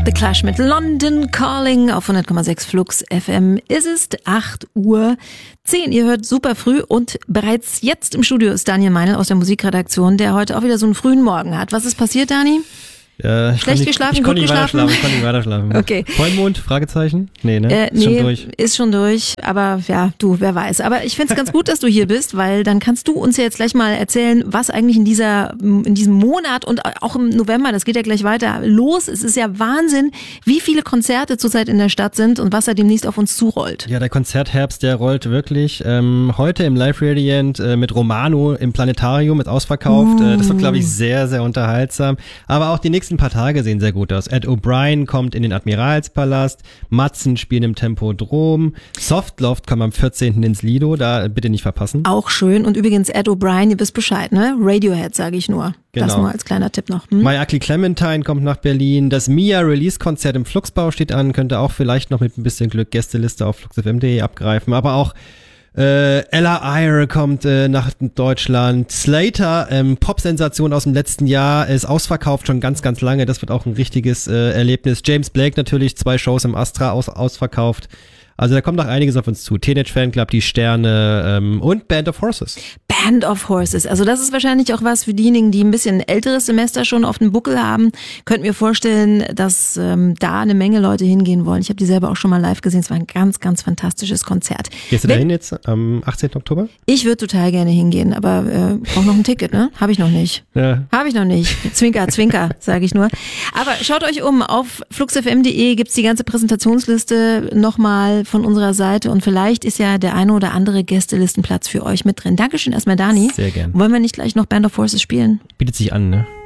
The Clash mit London Calling auf 100,6 Flux FM. Es ist 8:10 Uhr. Ihr hört super früh und bereits jetzt im Studio ist Daniel Meinl aus der Musikredaktion, der heute auch wieder so einen frühen Morgen hat. Was ist passiert, Dani? Schlecht geschlafen, gut geschlafen? Ich konnte nicht weiter schlafen. Okay. Vollmond? Fragezeichen? Nee, ne? Ist schon durch. Ist schon durch, aber ja, wer weiß. Aber ich find's ganz gut, dass du hier bist, weil dann kannst du uns ja jetzt gleich mal erzählen, was eigentlich in diesem Monat und auch im November, das geht ja gleich weiter, los. Es ist ja Wahnsinn, wie viele Konzerte zurzeit in der Stadt sind und was da demnächst auf uns zurollt. Ja, der Konzertherbst, der rollt wirklich. Heute im Live Radiant mit Romano im Planetarium mit ausverkauft. Das wird, glaube ich, sehr, sehr unterhaltsam. Aber auch die nächsten paar Tage sehen sehr gut aus. Ed O'Brien kommt in den Admiralspalast, Matzen spielen im Tempodrom, Softloft kommt am 14. ins Lido, da bitte nicht verpassen. Auch schön und übrigens Ed O'Brien, ihr wisst Bescheid, ne? Radiohead sage ich nur. Genau. Das nur als kleiner Tipp noch. My Ugly Clementine kommt nach Berlin, das Mia Release-Konzert im Fluxbau steht an, könnte auch vielleicht noch mit ein bisschen Glück Gästeliste auf fluxfm.de abgreifen, aber auch Ella Eyre kommt nach Deutschland. Slater, Pop-Sensation aus dem letzten Jahr, ist ausverkauft schon ganz, ganz lange. Das wird auch ein richtiges Erlebnis. James Blake natürlich, 2 Shows im Astra ausverkauft. Also da kommt noch einiges auf uns zu. Teenage Fanclub, die Sterne und Band of Horses. Band of Horses. Also das ist wahrscheinlich auch was für diejenigen, die ein bisschen älteres Semester schon auf dem Buckel haben. Könnt mir vorstellen, dass da eine Menge Leute hingehen wollen. Ich habe die selber auch schon mal live gesehen. Es war ein ganz, ganz fantastisches Konzert. Gehst du dahin jetzt am 18. Oktober? Ich würde total gerne hingehen, aber brauche noch ein Ticket, ne? Habe ich noch nicht. Ja. Habe ich noch nicht. Zwinker, Zwinker, sage ich nur. Aber schaut euch um. Auf fluxfm.de gibt's die ganze Präsentationsliste nochmal von unserer Seite und vielleicht ist ja der eine oder andere Gästelistenplatz für euch mit drin. Dankeschön erstmal, Dani. Sehr gern. Wollen wir nicht gleich noch Band of Horses spielen? Bietet sich an, ne?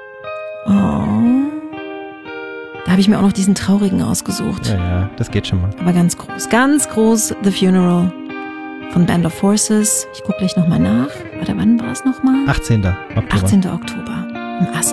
Oh. Da habe ich mir auch noch diesen traurigen ausgesucht. Ja, das geht schon mal. Aber ganz groß, The Funeral von Band of Horses. Ich gucke gleich nochmal nach. Warte, wann war es nochmal? 18. Oktober. 18. Oktober im Astra.